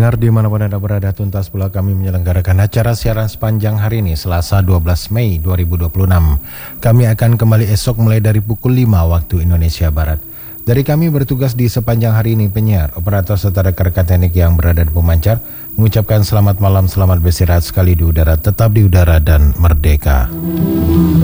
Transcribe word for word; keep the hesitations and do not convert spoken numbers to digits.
pendengar dimanapun Anda berada, tuntas pula kami menyelenggarakan acara siaran sepanjang hari ini, Selasa dua belas Mei dua ribu dua puluh enam. Kami akan kembali esok mulai dari pukul lima waktu Indonesia Barat. Dari kami bertugas di sepanjang hari ini, penyiar, operator serta rekan-rekan teknik yang berada di pemancar, mengucapkan selamat malam, selamat beristirahat sekali di udara, tetap di udara dan merdeka.